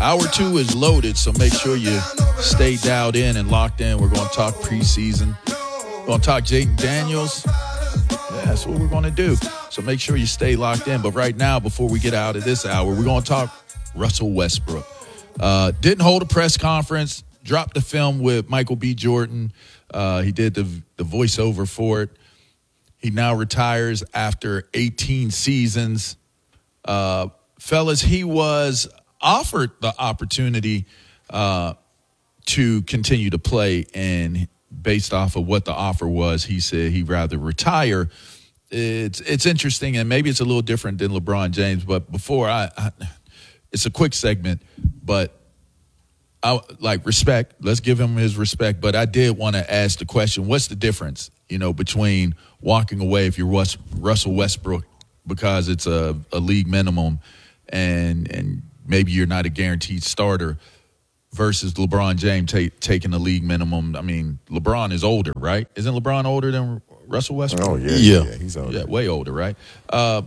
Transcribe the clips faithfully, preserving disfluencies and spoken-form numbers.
Hour two is loaded, so make sure you stay dialed in and locked in. We're going to talk preseason. We're going to talk Jaden Daniels. Yeah, that's what we're going to do. So make sure you stay locked in. But right now, before we get out of this hour, we're going to talk Russell Westbrook. Uh, didn't hold a press conference. Dropped the film with Michael B. Jordan. Uh, he did the, the voiceover for it. He now retires after eighteen seasons. Uh, fellas, he was offered the opportunity uh, to continue to play, and based off of what the offer was, he said he'd rather retire. It's it's interesting, and maybe it's a little different than LeBron James, but before I, I it's a quick segment, but I like respect. Let's give him his respect, but I did want to ask the question, what's the difference, you know, between walking away if you're Russ, Russell Westbrook because it's a, a league minimum and and maybe you're not a guaranteed starter versus LeBron James ta- taking a league minimum. I mean, LeBron is older, right? Isn't LeBron older than Russell Westbrook? Oh, yeah. Yeah, yeah he's older. Yeah, way older, right? Uh,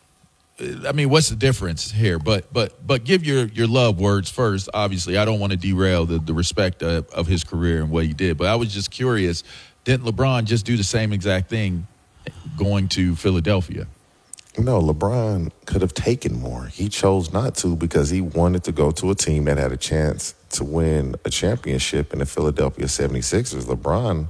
I mean, what's the difference here? But but but give your, your love words first. Obviously, I don't want to derail the, the respect of, of his career and what he did. But I was just curious, didn't LeBron just do the same exact thing going to Philadelphia? No, LeBron could have taken more. He chose not to because he wanted to go to a team that had a chance to win a championship in the Philadelphia seventy-sixers. LeBron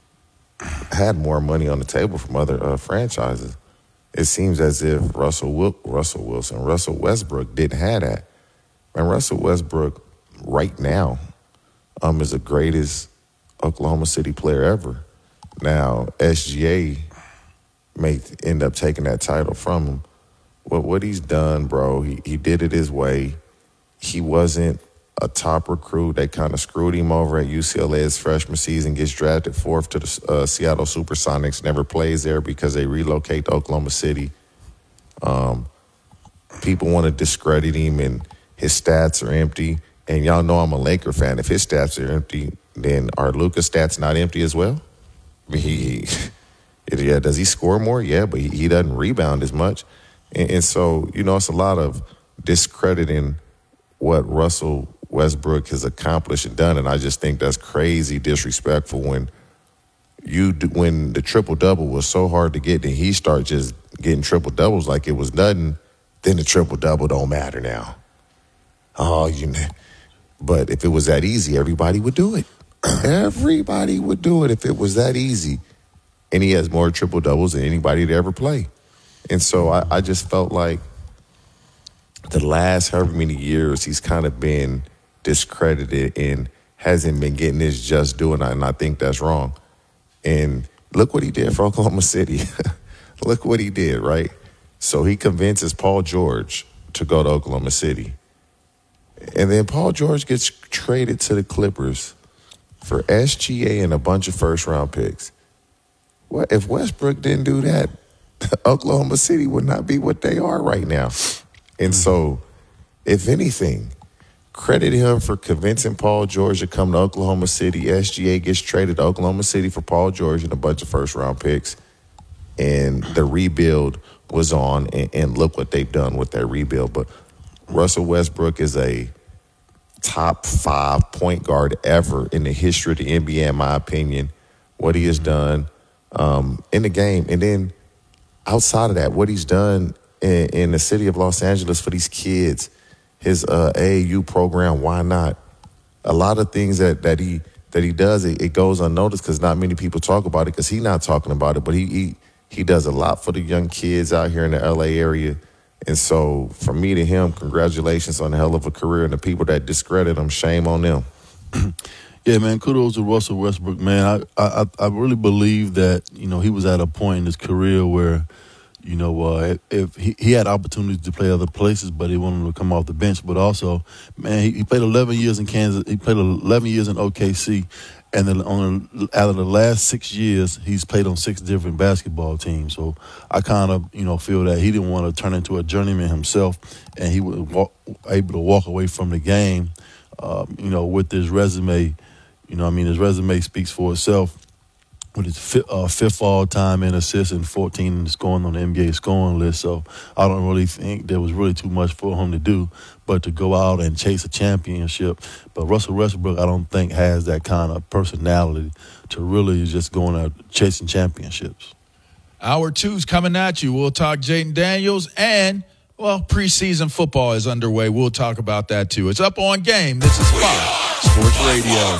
had more money on the table from other uh, franchises. It seems as if Russell Wil- Russell Wilson, Russell Westbrook didn't have that. And Russell Westbrook right now um, is the greatest Oklahoma City player ever. Now, S G A may end up taking that title from him. What what he's done, bro, he, he did it his way. He wasn't a top recruit. They kind of screwed him over at U C L A his freshman season, gets drafted fourth to the uh, Seattle Supersonics, never plays there because they relocate to Oklahoma City. Um, people want to discredit him, and his stats are empty. And y'all know I'm a Laker fan. If his stats are empty, then are Luka's stats not empty as well? I mean, he... Yeah, does he score more? Yeah, but he, he doesn't rebound as much. And, and so, you know, it's a lot of discrediting what Russell Westbrook has accomplished and done. And I just think that's crazy disrespectful when you do, when the triple-double was so hard to get, and he started just getting triple-doubles like it was nothing, then the triple-double don't matter now. Oh, you know. But if it was that easy, everybody would do it. Everybody would do it if it was that easy. And he has more triple doubles than anybody to ever play. And so I, I just felt like the last however many years he's kind of been discredited and hasn't been getting his just due, and I, and I think that's wrong. And look what he did for Oklahoma City. Look what he did, right? So he convinces Paul George to go to Oklahoma City. And then Paul George gets traded to the Clippers for S G A and a bunch of first-round picks. Well, if Westbrook didn't do that, Oklahoma City would not be what they are right now. And so, if anything, credit him for convincing Paul George to come to Oklahoma City. S G A gets traded to Oklahoma City for Paul George and a bunch of first-round picks. And the rebuild was on, and, and look what they've done with that rebuild. But Russell Westbrook is a top five point guard ever in the history of the N B A, in my opinion. What he has done um, in the game. And then outside of that, what he's done in, in the city of Los Angeles for these kids, his uh, A A U program, why not? A lot of things that, that he that he does, it, it goes unnoticed because not many people talk about it because he's not talking about it. But he, he he does a lot for the young kids out here in the L A area. And so from me to him, congratulations on a hell of a career. And the people that discredit him, shame on them. Yeah, man, kudos to Russell Westbrook, man. I, I I really believe that, you know, he was at a point in his career where, you know, uh, if he, he had opportunities to play other places, but he wanted to come off the bench. But also, man, he, he played eleven years in Kansas. He played eleven years in O K C. And then on out of the last six years, he's played on six different basketball teams. So I kind of, you know, feel that he didn't want to turn into a journeyman himself, and he was walk, able to walk away from the game, um, you know, with his resume. You know, I mean, his resume speaks for itself. with his fifth, uh, fifth all-time in assists and fourteen scoring on the N B A scoring list. So I don't really think there was really too much for him to do but to go out and chase a championship. But Russell Westbrook, I don't think, has that kind of personality to really just going out chasing championships. Hour two's coming at you. We'll talk Jayden Daniels and, well, preseason football is underway. We'll talk about that, too. It's Up On Game. This is Fox Sports Radio.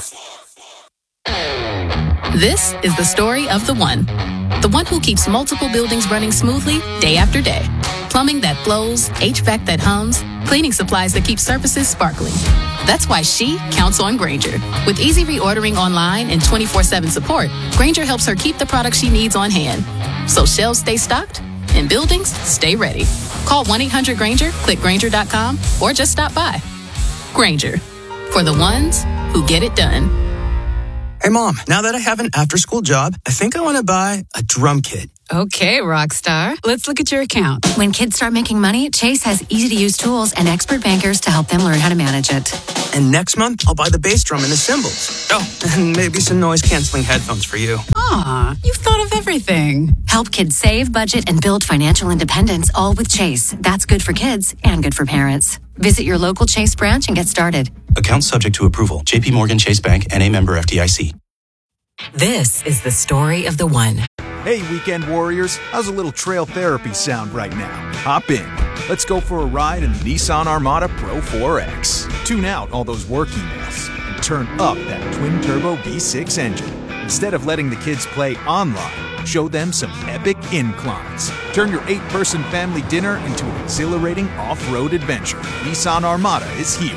This is the story of the one. The one who keeps multiple buildings running smoothly day after day. Plumbing that flows, H V A C that hums, cleaning supplies that keep surfaces sparkling. That's why she counts on Grainger. With easy reordering online and twenty-four seven support, Grainger helps her keep the products she needs on hand. So shelves stay stocked and buildings stay ready. Call one eight hundred Grainger, click Grainger dot com, or just stop by. Grainger, for the ones who get it done. Hey, Mom, now that I have an after-school job, I think I want to buy a drum kit. Okay, Rockstar. Let's look at your account. When kids start making money, Chase has easy-to-use tools and expert bankers to help them learn how to manage it. And next month, I'll buy the bass drum and the cymbals. Oh, and maybe some noise-canceling headphones for you. Aw, you've thought of everything. Help kids save, budget, and build financial independence, all with Chase. That's good for kids and good for parents. Visit your local Chase branch and get started. Account subject to approval. J P Morgan Chase Bank and a member F D I C. This is the story of the one. Hey, weekend warriors. How's a little trail therapy sound right now? Hop in. Let's go for a ride in the Nissan Armada Pro four X. Tune out all those work emails and turn up that twin-turbo V six engine. Instead of letting the kids play online, show them some epic inclines. Turn your eight-person family dinner into an exhilarating off-road adventure. Nissan Armada is here.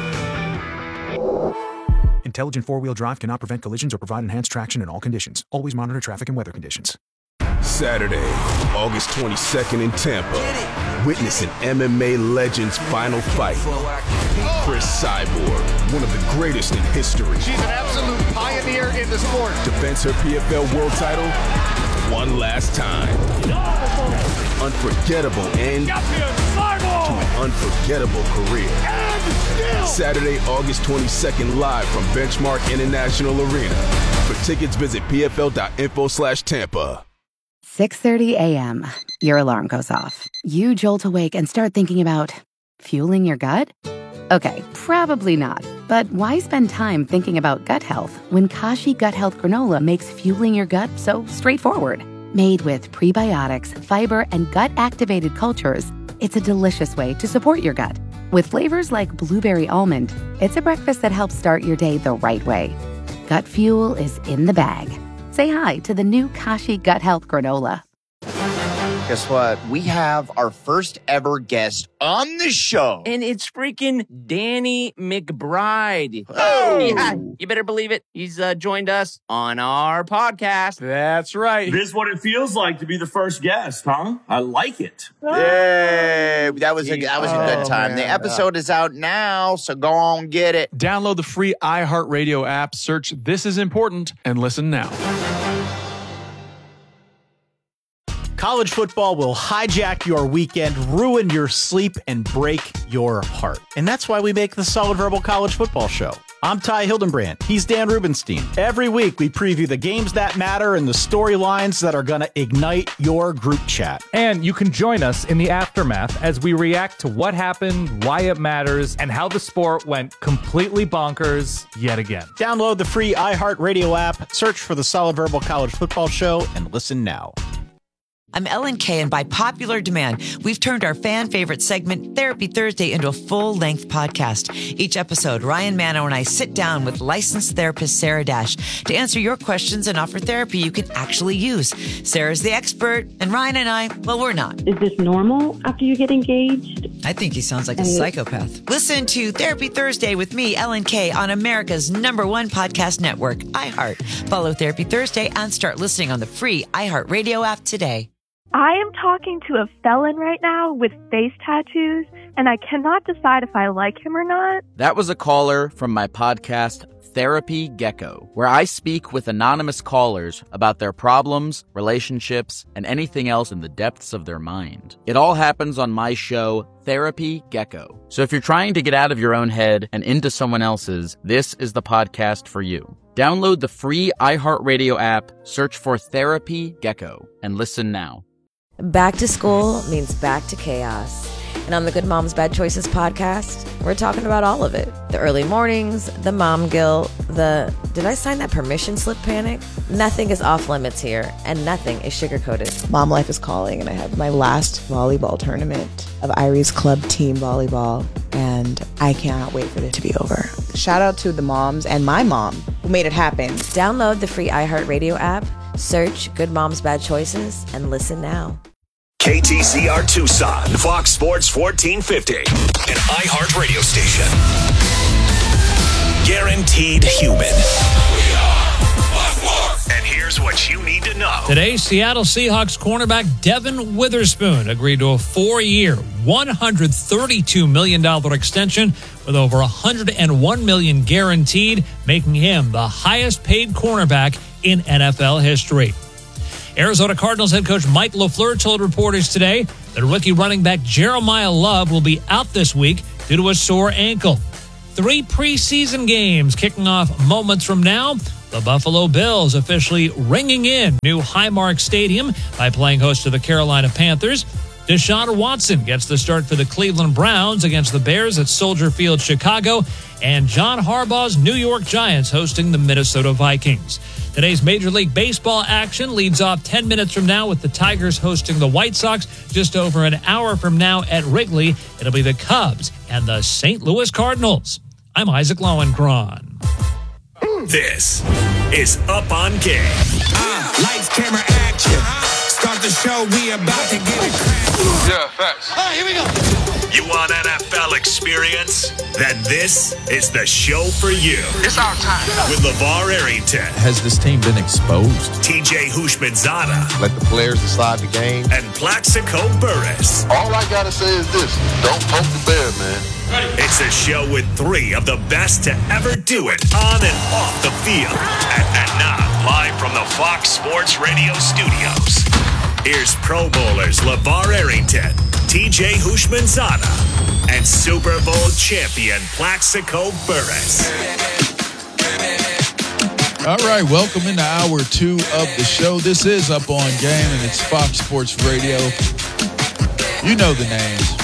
Intelligent four-wheel drive cannot prevent collisions or provide enhanced traction in all conditions. Always monitor traffic and weather conditions. Saturday, August twenty-second in Tampa. Witness an M M A legend's final fight. Chris Cyborg, one of the greatest in history. She's an absolute pioneer in the sport. Defends her P F L world title one last time. Unforgettable end to an unforgettable career. Saturday, August twenty-second, live from Benchmark International Arena. For tickets, visit pfl.info slash Tampa. six thirty a.m. Your alarm goes off. You jolt awake and start thinking about fueling your gut? Okay, probably not. But why spend time thinking about gut health when Kashi Gut Health Granola makes fueling your gut so straightforward? Made with prebiotics, fiber, and gut-activated cultures, it's a delicious way to support your gut. With flavors like blueberry almond, it's a breakfast that helps start your day the right way. Gut fuel is in the bag. Say hi to the new Kashi Gut Health Granola. Guess what? We have our first ever guest on the show. And it's freaking Danny McBride. Oh! Yeah, you better believe it. He's uh, joined us on our podcast. That's right. This is what it feels like to be the first guest, huh? I like it. Yay! That was a, that was a good time. Oh, the episode is out now, so go on get it. Download the free iHeartRadio app, search This Is Important, and listen now. College football will hijack your weekend, ruin your sleep, and break your heart. And that's why we make the Solid Verbal College Football Show. I'm Ty Hildenbrand. He's Dan Rubenstein. Every week, we preview the games that matter and the storylines that are going to ignite your group chat. And you can join us in the aftermath as we react to what happened, why it matters, and how the sport went completely bonkers yet again. Download the free iHeartRadio app, search for the Solid Verbal College Football Show, and listen now. I'm Ellen Kay, and by popular demand, we've turned our fan favorite segment, Therapy Thursday, into a full-length podcast. Each episode, Ryan Mano and I sit down with licensed therapist Sarah Dash to answer your questions and offer therapy you can actually use. Sarah's the expert, and Ryan and I, well, we're not. Is this normal after you get engaged? I think he sounds like a psychopath. Listen to Therapy Thursday with me, Ellen Kay, on America's number one podcast network, iHeart. Follow Therapy Thursday and start listening on the free iHeartRadio app today. I am talking to a felon right now with face tattoos and I cannot decide if I like him or not. That was a caller from my podcast, Therapy Gecko, where I speak with anonymous callers about their problems, relationships, and anything else in the depths of their mind. It all happens on my show, Therapy Gecko. So if you're trying to get out of your own head and into someone else's, this is the podcast for you. Download the free iHeartRadio app, search for Therapy Gecko, and listen now. Back to school means back to chaos. And on the Good Moms Bad Choices podcast, we're talking about all of it. The early mornings, the mom guilt, the did I sign that permission slip panic? Nothing is off limits here, and nothing is sugar-coated. Mom life is calling, and I have my last volleyball tournament of Irie's club team volleyball, and I cannot wait for it to be over. Shout out to the moms and my mom who made it happen. Download the free iHeartRadio app, search Good Moms Bad Choices, and listen now. K T C R Tucson, Fox Sports fourteen fifty, an iHeart radio station. Guaranteed human. And here's what you need to know. Today, Seattle Seahawks cornerback Devin Witherspoon agreed to a four-year, one hundred thirty-two million dollars extension with over one hundred one million dollars guaranteed, making him the highest-paid cornerback in N F L history. Arizona Cardinals head coach Mike LaFleur told reporters today that rookie running back Jeremiah Love will be out this week due to a sore ankle. Three preseason games kicking off moments from now. The Buffalo Bills officially ringing in new Highmark Stadium by playing host to the Carolina Panthers. Deshaun Watson gets the start for the Cleveland Browns against the Bears at Soldier Field, Chicago. And John Harbaugh's New York Giants hosting the Minnesota Vikings. Today's Major League Baseball action leads off ten minutes from now with the Tigers hosting the White Sox. Just over an hour from now at Wrigley, it'll be the Cubs and the Saint Louis Cardinals. I'm Isaac Lowenkron. This is Up on Game. Uh, lights, camera, action. Start the show, we about to get it cracked. Yeah, facts. All right, here we go. You want N F L experience? Then this is the show for you. It's our time. With LeVar Arrington. Has this team been exposed? T J Houshmandzadeh. Let the players decide the game. And Plaxico Burress. All I gotta say is this: don't poke the bear, man. It's a show with three of the best to ever do it on and off the field. And, and now, live from the Fox Sports Radio studios, here's Pro Bowlers LeVar Arrington, T J Houshmandzadeh, and Super Bowl champion Plaxico Burress. All right, welcome into hour two of the show. This is Up on Game, and it's Fox Sports Radio. You know the names.